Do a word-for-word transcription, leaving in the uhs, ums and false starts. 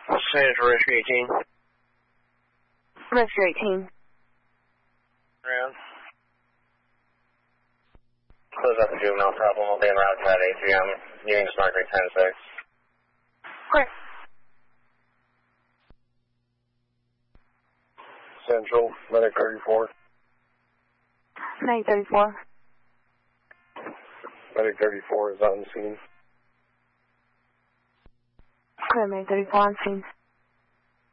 Central Rescue eighteen. Rescue eighteen. Around. Close up the juvenile problem. We'll be en route to that eight three. I'm using Smart Grid ten six. Great. Central, Medic thirty-four. Medic thirty-four. Medic thirty-four is on scene. Medic thirty-four on scene.